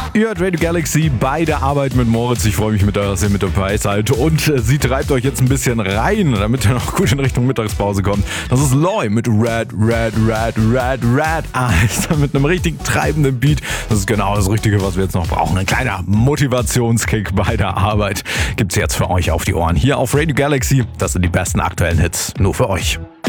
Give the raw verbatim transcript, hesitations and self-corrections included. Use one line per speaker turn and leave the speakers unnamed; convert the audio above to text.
Ihr hört Radio Galaxy bei der Arbeit mit Moritz. Ich freue mich, mit, dass ihr mit dabei seid. Und äh, sie treibt euch jetzt ein bisschen rein, damit ihr noch gut in Richtung Mittagspause kommt. Das ist Loy mit Red, Red, Red, Red, Red Eyes. Mit einem richtig treibenden Beat. Das ist genau das Richtige, was wir jetzt noch brauchen. Ein kleiner Motivationskick bei der Arbeit gibt's jetzt für euch auf die Ohren. Hier auf Radio Galaxy. Das sind die besten aktuellen Hits. Nur für euch.